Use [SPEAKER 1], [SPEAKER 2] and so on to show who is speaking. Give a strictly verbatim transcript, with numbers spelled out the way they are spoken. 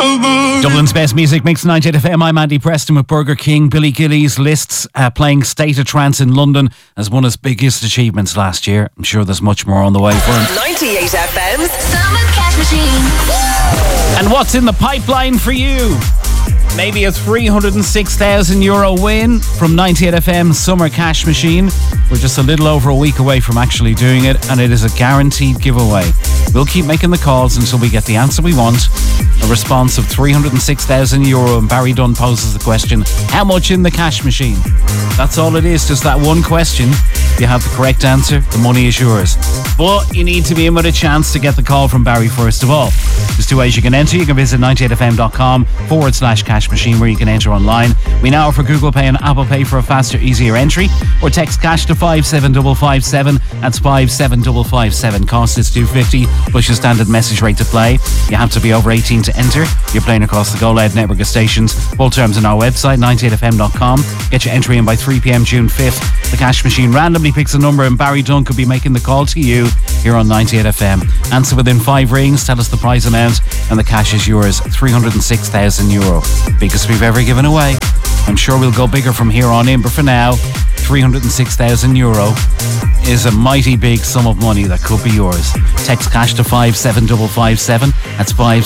[SPEAKER 1] Dublin's best music mix, ninety-eight F M. I'm Andy Preston with Burger King. Billy Gillies lists uh, playing State of Trance in London as one of his biggest achievements last year. I'm sure there's much more on the way for him.
[SPEAKER 2] ninety-eight F M's Summer Cash Machine.
[SPEAKER 1] And what's in the pipeline for you? Maybe a three hundred six thousand euro win from ninety-eight F M's Summer Cash Machine. We're just a little over a week away from actually doing it, and it is a guaranteed giveaway. We'll keep making the calls until we get the answer we want. A response of three hundred six thousand euro, and Barry Dunn poses the question, how much in the cash machine? That's all it is, just that one question. If you have the correct answer, the money is yours. But you need to be in with a chance to get the call from Barry first of all. There's two ways you can enter. You can visit ninety-eight F M dot com forward slash cash machine where you can enter online. We now offer Google Pay and Apple Pay for a faster, easier entry. Or text cash to five seven five five seven. That's five seven five five seven. Cost is two fifty plus your standard message rate to play. You have to be over eighteen to enter. You're playing across the Go Loud network of stations. Full terms on our website, ninety-eight F M dot com. Get your entry in by three p.m. June fifth. The cash machine randomly picks a number and Barry Dunn could be making the call to you here on ninety-eight F M. Answer within five rings, tell us the prize amount, and the cash is yours, three hundred six thousand euro. Biggest we've ever given away. I'm sure we'll go bigger from here on in, but for now, three hundred six thousand euro is a mighty big sum of money that could be yours. Text cash to five seven five five seven. That's five